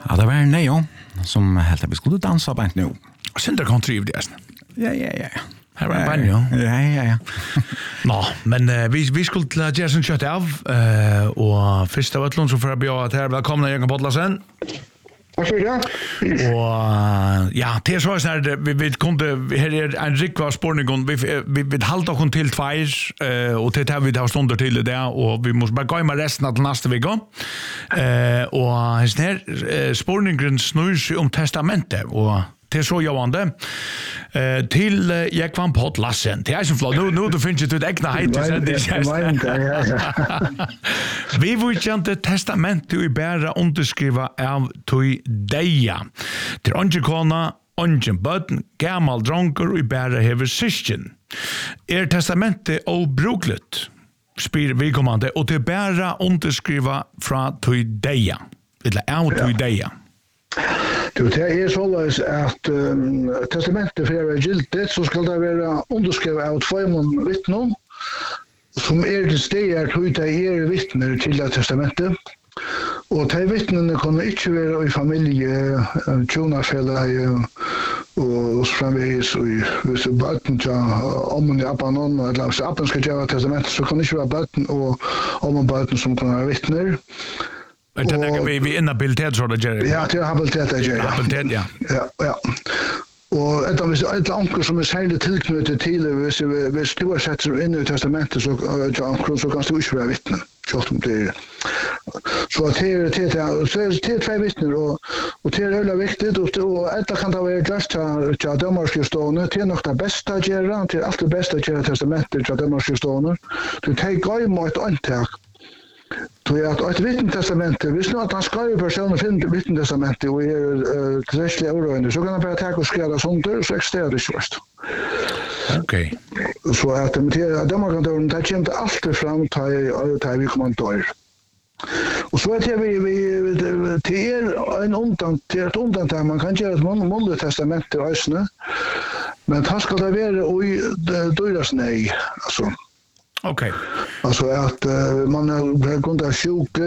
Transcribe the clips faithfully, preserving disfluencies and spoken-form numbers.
Ja, det var en Neo som helt att vi skulle dansa på nu. Sinter kan triv det. Ja, ja, ja. Här var en banjo. Ja, ja, ja. Nå, men uh, vi, vi skulle til Jason kjøtt av, uh, og først av Øtlund så får jeg be at her velkommen Jørgen Bodlasen. Takk for det. Og uh, ja, det er så sånn vi, vi kunne, her er en rikva spørning, vi, vi, vi halter oss til tveir, uh, og til det vi tar stunder til det, og vi må bare gå med resten av neste vekk. Uh, og her uh, spørningen snur seg om testamentet, og det er så javande. Uh, til uh, Jekvan Pott Lassen. Det er som flott. Nå, nå du finner ikke ut egna heit. Vi vil kjente testamentet i bæra underskriva av tui deia. Til åndsje kona, åndsje bøtten, gammal dronker i bæra hever syskjen. Er testamentet obruklet? Spyr vi kommande. Og til bæra underskriva fra tui deia. Eller av tui deia. Du, det er såleis at um, testamentet for å være gildet, så skal det være underskrevet av tvøymon vittnen, som er til steder til det er vittner til det testamentet. Og de vittnene kunne ikke være i familie, tjonafellet og framvegis, og hvis bøtten til ommen i appanon, eller hvis appen skal gjøre testamentet, så kan det ikke være bøtten og ommen bøtten som kan være vittner. Men det er vi vi inhabilitet så det gjør. Ja, det er habilitet det gjør. Habilitet, ja. Ja, ja. Og et av et anker som er særlig tilknyttet til, hvis, hvis du har sett seg inn i testamentet, så, så, så kan du ikke være vittne. Så det er. Så det er det er det er tre vittner, og, og det er veldig viktig, og, og etter kan det være gjort til, til dømmerske stående, det er nok det beste å gjøre, det er alt det beste å gjøre testamentet til dømmerske stående. Du tar gøy med et antak. Så jag har ett vittnestestamente. Hvis nu att han ska ju personen finna vittnestestamentet och är uh, tillräckliga oroande, så kan han bara ta och skriva sånt där, så existerar det först. Okej. Så att de man kan då det kommer alltid fram till vi kommer att och så att vi vi till er en undan till ett undan där man kan göra ett månligt testamente i ösne. Men det ska det vara i dyras nej, alltså. Okej. Okay. Alltså att uh, man har kunnat sjuka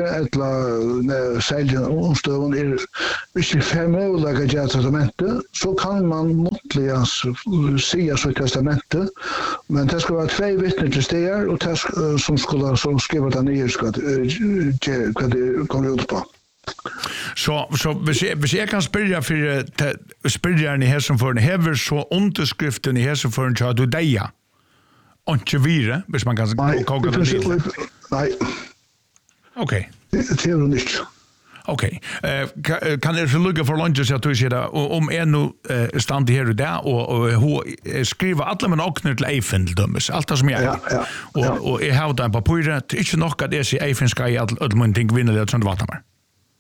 eller sälja omstövon är visst fem år att göra testamentet, så kan man måttliga säga så i testamentet, men det ska vara två vittnen till steder och det som skulle som skriva det ner ska ge vad det kommer ut på. Så så hvis jeg, hvis jeg kan spyrja för spyrja ni här som för ni häver så underskriften i här som för en du deia. Inte vire, hvis man kan koka det til. Nej. Okej. Det är det inte. Okej. Eh kan det så lugga för lunch så att du ser där om en nu stand här och där och och skriva alla men också till Eiffel-dömes. Allt som jag. Ja, ja. Och och jag har där på pappret, inte nog att det är Eiffel ska i allt man tänker vinna det sånt vart man.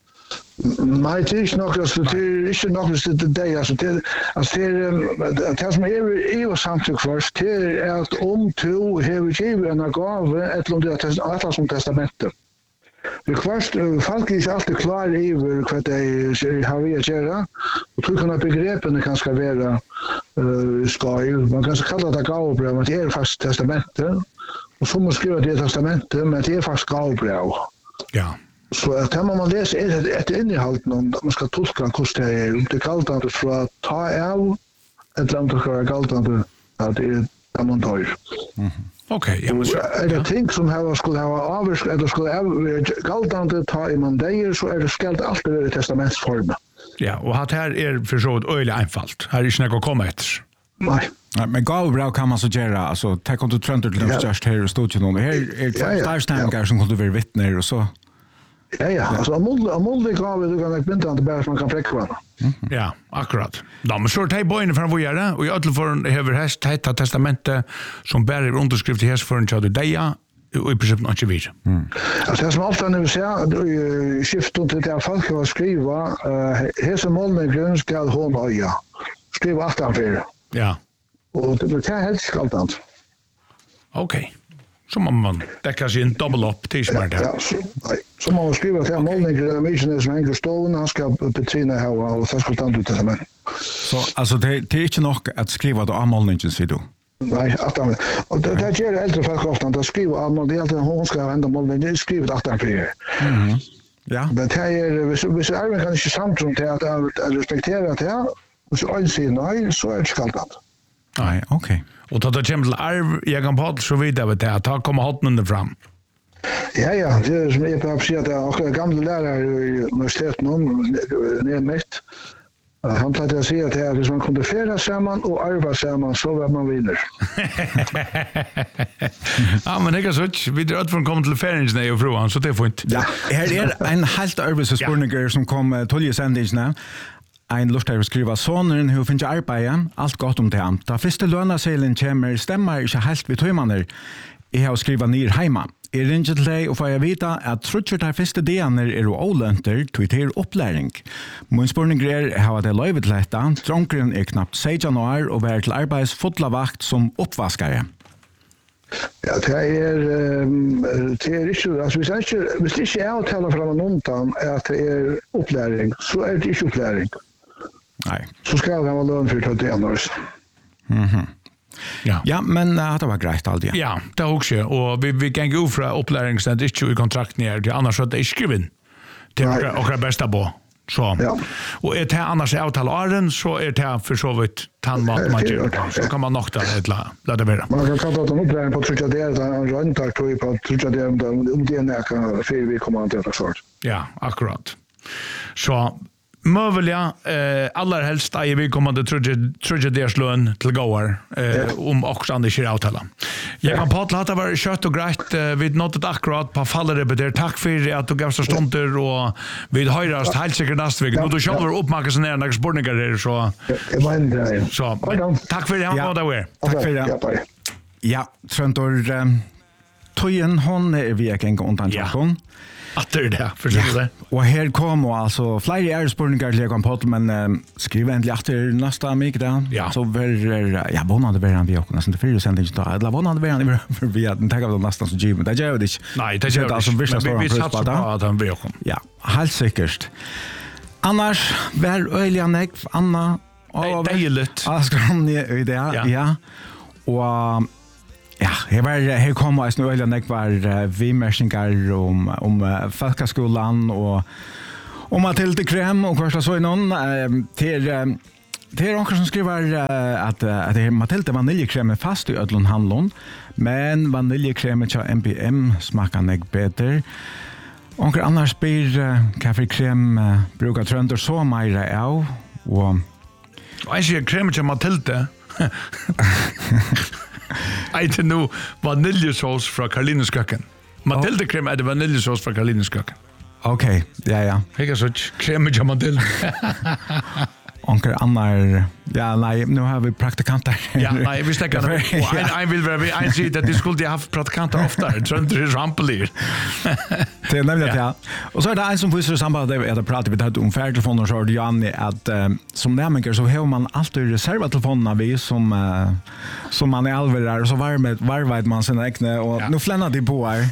Nej, det är inte nog, alltså det är inte nog det det alltså det alltså det det som är är samtidigt först det är att om två har givet en gåva ett långt att alla som testamentet. Det först folk är alltid klar i vad det har vi att göra och tror kan begreppen kan ska vara skoj man kan kalla det gåvobrev men det är fast testamentet och så måste skriva det testamentet men det är fast gåvobrev. Ja. Så att när man läser är det ett innehåll någon man ska tolka hur det är om det kallt att för att ta av ett land och göra kallt att det är där man tar. Mhm. Okej, ja men så är det ting som har skulle ha avsk eller skulle ha kallt att ta i man det så är det skalt alltid i testamentsform. Ja, och att här är för så ett öle einfalt. Här är inte något komma efter. Nej. Nej, men gåvobrev kan man så göra, alltså ta kontakt trönter till de just här och studion och här är starstänkar som kunde vara vittner och så. Ja, ja. Alltså om om om det går vi kan binda det bara som man kan fräcka varandra. Ja, akkurat. Då men så tar boyne från vad göra och i alla fall över häst heter testamentet som bär underskrift i häst för en chad deia och i princip inte vid. Alltså det som alltid när vi ser skiftet till det folk har skriva hesa målmen grund ska hon öja. Skriva åtta för. Ja. Och det kan helt skaltant. Okej. Så man man täcker sig en double up till smart. Ja, så man skriver till målningen av missionen som hänger stående, han ska betrina här och så ska ta ut det men. Så alltså det det är inte nog att skriva då målningen så då. Nej, att och det det gör äldre folk ofta att skriva mål det är alltid hon ska vända målningen, det skriver åtta för. Mhm. Ja. Men det är hvis hvis Arvin kan inte samtrum till att att respektera det. Och så en säger nej så är det skaldat. Nej, okej. Och då det kommer till arv, jag kan på så vidare vet jag, ta komma hotten fram. Ja, ja, det är som jag behöver säga att jag gamla lärare i universitetet nu, mitt. Han pratade att säga att det hvis man kunde färda samman och arva samman så var man vinner. Ja, men det är så. Vi drar ut från komma till färdighetsnäg och frågan, så det får inte. Ja, här är en helt arbetsspårningar som kom tolv sändningarna. Ein lustig skriva sonen hur finns arbete allt gott om det. Da første lønaselen kommer stemmer ikke helt vid tøymaner. Jeg har skriva ner heima. Jeg ringer til deg og får jeg vite at trutcher de første deaner er olønter til til opplæring. Min spørning er har det løyvet til dette. Dronkeren er knapt seksten år og være til arbeids fotla vakt som oppvaskare. Ja, det er um, det er ikke, altså hvis det ikke, hvis det ikke er avtaler fra noen at det er opplæring, så er det ikke opplæring. Nej. Så ska jag ha lön för att det annars. Mhm. Ja. Ja, men uh, det var greit alltid. Ja, det er också. Och vi vi kan gå fra opplæringsstad ikke i kontrakten her, det annars att det är skriven. Det är också det bästa på. Så. Ja. Och är det annars avtal åren så är det för så vitt tandmat man gör. Så kan man nog ta ett la. Låt det vara. Man kan kalla det en uppläring på trutja det en röntag tror jag på trutja det om det är kan för vi kommer att göra sort. Ja, akkurat. Så möjliga eh allra helst är vi kommer att trutja deras lön till gåar eh om också andra kör avtala. Jag kan på att låta vara kött och grejt eh, vid något akkurat på faller det där. Tack för att du gav så stunder och vid höjrast helt säkert nästa vecka. Nu du själv uppmärksamma såna några sportningar där så. Jag menar så. Tack för det han var där. Tack för det. Ja, Tröntor um, tojen hon är vi en gång undan chatten. Att det är det, förstår du? Och här kommer alltså flera ärspårningar till jag kan på men um, skriva äntligen efter nästa mycket där. Ja. Så var ja bonade var han vi också nästan för sändning då. Eller bonade var han för vi hade tagit av nästan så gym. Det gör det inte. Nej, det gör det alltså vissa stora press på att han vill komma. Ja, helt säkert. Annars var Öljanek Anna och dejligt. Ja, ska ni i det ja. Och ja, här var här kommer alltså nu Öljanek var vi märsningar om om folkskolan och om Matilda Krem och vad så någon till det är någon som skriver att att det är Matilda vaniljekräm är fast i ödlon handlon men vaniljekräm till M P M smakar nek bättre. Onkel annars blir kaffekräm brukar Tröntor så mera av och jag ser kräm till Matilda. Jag vet nu vaniljesås från Karolines köken. Matilda kräm är det vaniljesås från Karolines köken. Okej, ja ja. Jag har så kräm till Matilda. Onkel Annar, ja nej, nu har vi praktikanter. Ja, nej, vi stäcker det. Och en vill vara vi en säger att det skulle ha haft praktikanter ofta. Tröntor är rampelig. Det är nämligen ja. Och så är det en som visar samband där att prata vi det om färdtelefoner så är Janne att uh, som nämligen så har man alltid reservatelefonerna vi som uh, som man är allvar och så var med varvat man sina egna och ja. Nu flännar det på här.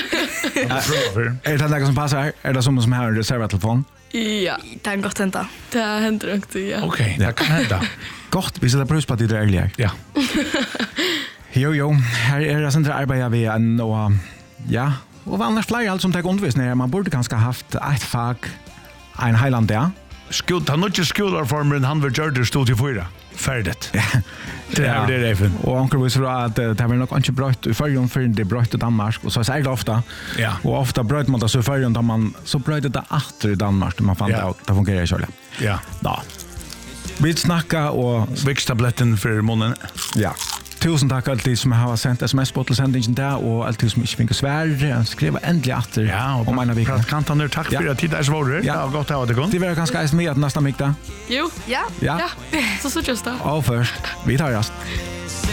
Är det något som passar? Är det som som har en reservatelefon? Ja, det är gott hända. Det händer inte, ja. Okej, okay, det kan hända. Gott, vi sätter prus på att det är ärliga. Ja. Jo, jo, här är det centra arbete vi en och ja, och annars fler allt som tar undervisning. Man borde ganska haft ett fag, en heiland där. Skuld, han har inte skolreformen, han vill göra det stod i fyra. Färdigt. Ja. Det är det även. Och onkel visste att det var nog inte brött i förrjun för det brött i Danmark och så är det ofta. Ja. Och ofta brött man det så förrjun då man så brött det åter i Danmark man fann ja. ut det fungerar så. Ja. Ja. Vi snackar och växtabletten för munnen. Ja. Tusen tack alltid som har sendt sms på till sändningen där och alltid som inte fick svär skriva ändligt åter ja, om mina veckor. Praktikanter tack för att tid är svårare. Ja, gott att ha det gott. Det var ganska äst med att nästa vecka. Jo, ja. Ja. Ja. Så så just då. Och först vi tar rast.